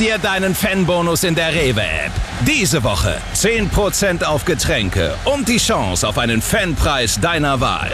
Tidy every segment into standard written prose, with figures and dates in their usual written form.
dir deinen Fanbonus in der Rewe-App. Diese Woche 10% auf Getränke und die Chance auf einen Fanpreis deiner Wahl.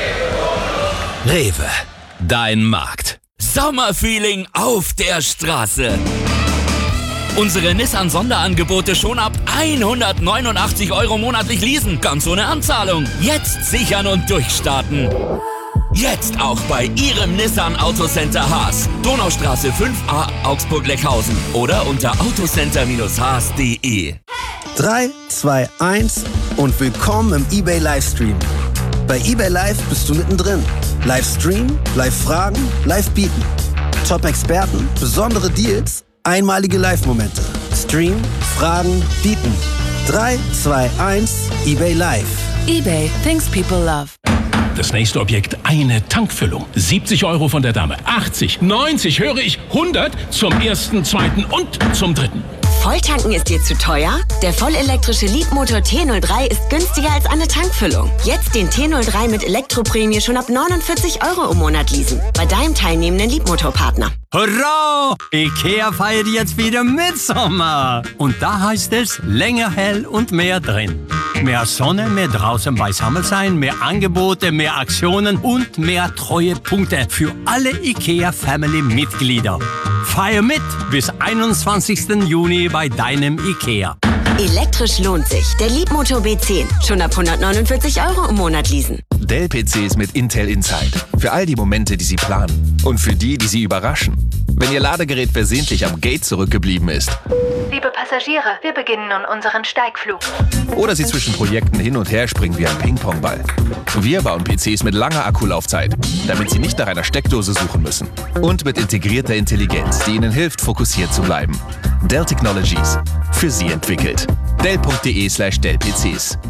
Rewe, dein Markt. Sommerfeeling auf der Straße. Unsere Nissan-Sonderangebote schon ab 189 € monatlich leasen, ganz ohne Anzahlung. Jetzt sichern und durchstarten. Jetzt auch bei Ihrem Nissan Autocenter Haas. Donaustraße 5a Augsburg-Leckhausen oder unter autocenter-haas.de. 3, 2, 1 und willkommen im eBay Livestream. Bei eBay Live bist du mittendrin. Livestream, Live-Fragen, Live-Bieten. Top-Experten, besondere Deals, einmalige Live-Momente. Stream, Fragen, Bieten. 3, 2, 1, eBay Live. eBay, things people love. Das nächste Objekt, eine Tankfüllung. 70 € von der Dame, 80, 90, höre ich, 100 zum ersten, zweiten und zum dritten. Volltanken ist dir zu teuer? Der vollelektrische Leapmotor T03 ist günstiger als eine Tankfüllung. Jetzt den T03 mit Elektroprämie schon ab 49 € im Monat leasen. Bei deinem teilnehmenden Leapmotor-Partner. Hurra! IKEA feiert jetzt wieder Mitsommer. Und da heißt es, länger hell und mehr drin. Mehr Sonne, mehr draußen beisammen sein, mehr Angebote, mehr Aktionen und mehr Treuepunkte für alle IKEA-Family-Mitglieder. Feier mit bis 21. Juni bei deinem IKEA. Elektrisch lohnt sich. Der Leapmotor B10. Schon ab 149 € im Monat leasen. Dell-PCs mit Intel Inside. Für all die Momente, die Sie planen. Und für die, die Sie überraschen. Wenn Ihr Ladegerät versehentlich am Gate zurückgeblieben ist. Liebe Passagiere, wir beginnen nun unseren Steigflug. Oder Sie zwischen Projekten hin und her springen wie ein Ping-Pong-Ball. Wir bauen PCs mit langer Akkulaufzeit, damit Sie nicht nach einer Steckdose suchen müssen. Und mit integrierter Intelligenz, die Ihnen hilft, fokussiert zu bleiben. Dell Technologies. Für Sie entwickelt. Dell.de/Dell-PCs.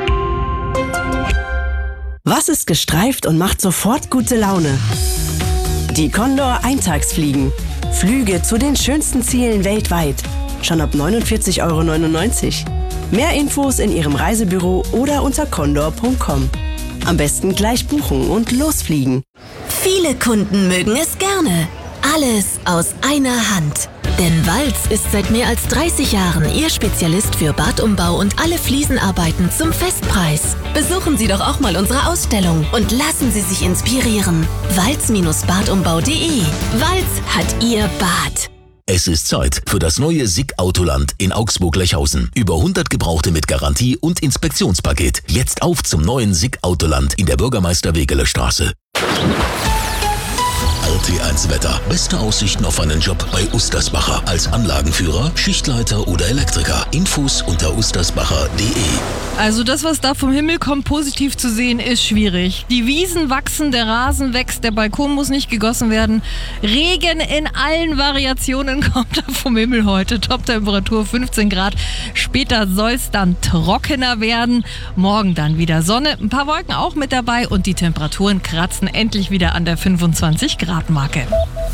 Was ist gestreift und macht sofort gute Laune? Die Condor Eintagsfliegen. Flüge zu den schönsten Zielen weltweit. Schon ab 49,99 €. Mehr Infos in Ihrem Reisebüro oder unter condor.com. Am besten gleich buchen und losfliegen. Viele Kunden mögen es gerne. Alles aus einer Hand. Denn Walz ist seit mehr als 30 Jahren Ihr Spezialist für Badumbau und alle Fliesenarbeiten zum Festpreis. Besuchen Sie doch auch mal unsere Ausstellung und lassen Sie sich inspirieren. walz-badumbau.de. Walz hat Ihr Bad. Es ist Zeit für das neue SICK Autoland in Augsburg-Lechhausen. Über 100 Gebrauchte mit Garantie und Inspektionspaket. Jetzt auf zum neuen SICK Autoland in der Bürgermeister-Wegeler-Straße. RT1 Wetter. Beste Aussichten auf einen Job bei Ustersbacher. Als Anlagenführer, Schichtleiter oder Elektriker. Infos unter ustersbacher.de. Also das, was da vom Himmel kommt, positiv zu sehen, ist schwierig. Die Wiesen wachsen, der Rasen wächst, der Balkon muss nicht gegossen werden. Regen in allen Variationen kommt da vom Himmel heute. Toptemperatur 15 Grad. Später soll es dann trockener werden. Morgen dann wieder Sonne, ein paar Wolken auch mit dabei und die Temperaturen kratzen endlich wieder an der 25 Grad Marke.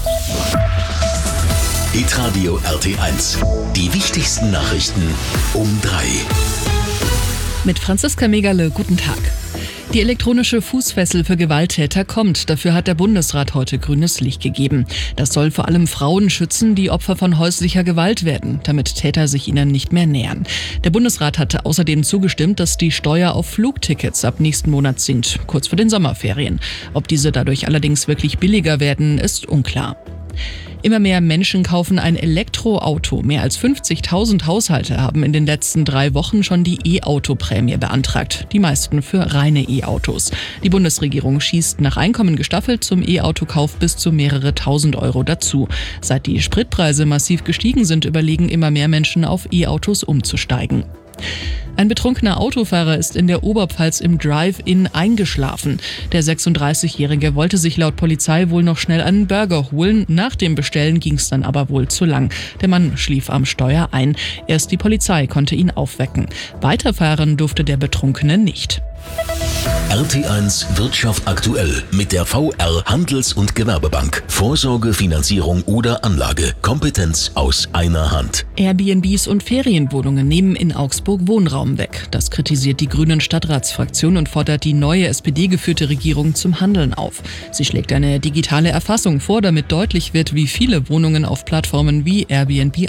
Hitradio RT1. Die wichtigsten Nachrichten um 3. Mit Franziska Megale, guten Tag. Die elektronische Fußfessel für Gewalttäter kommt. Dafür hat der Bundesrat heute grünes Licht gegeben. Das soll vor allem Frauen schützen, die Opfer von häuslicher Gewalt werden, damit Täter sich ihnen nicht mehr nähern. Der Bundesrat hatte außerdem zugestimmt, dass die Steuer auf Flugtickets ab nächsten Monat sinkt, kurz vor den Sommerferien. Ob diese dadurch allerdings wirklich billiger werden, ist unklar. Immer mehr Menschen kaufen ein Elektroauto. Mehr als 50.000 Haushalte haben in den letzten 3 Wochen schon die E-Auto-Prämie beantragt. Die meisten für reine E-Autos. Die Bundesregierung schießt nach Einkommen gestaffelt zum E-Autokauf bis zu mehrere tausend Euro dazu. Seit die Spritpreise massiv gestiegen sind, überlegen immer mehr Menschen, auf E-Autos umzusteigen. Ein betrunkener Autofahrer ist in der Oberpfalz im Drive-In eingeschlafen. Der 36-Jährige wollte sich laut Polizei wohl noch schnell einen Burger holen. Nach dem Bestellen ging es dann aber wohl zu lang. Der Mann schlief am Steuer ein. Erst die Polizei konnte ihn aufwecken. Weiterfahren durfte der Betrunkene nicht. RT1 Wirtschaft aktuell mit der VR Handels- und Gewerbebank. Vorsorge, Finanzierung oder Anlage. Kompetenz aus einer Hand. Airbnbs und Ferienwohnungen nehmen in Augsburg Wohnraum weg. Das kritisiert die Grünen Stadtratsfraktion und fordert die neue SPD-geführte Regierung zum Handeln auf. Sie schlägt eine digitale Erfassung vor, damit deutlich wird, wie viele Wohnungen auf Plattformen wie Airbnb